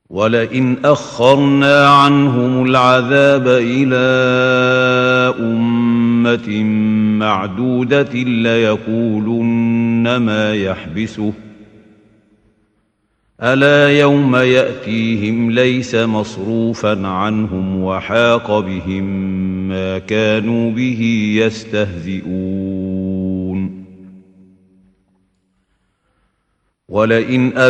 ولئن أخرنا عنهم العذاب إلى أمة معدودة ليقولن ما يحبسه ألا يوم يأتيهم ليس مصروفا عنهم وحاق بهم ما كانوا به يستهزئون ولئن